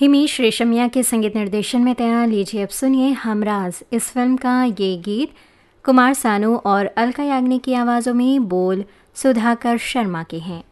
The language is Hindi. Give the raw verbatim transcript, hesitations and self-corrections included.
हिमेश रेशमिया के संगीत निर्देशन में तैयार। लीजिए अब सुनिए हमराज। इस फिल्म का ये गीत कुमार सानू और अलका याग्निक की आवाज़ों में, बोल सुधाकर शर्मा के हैं।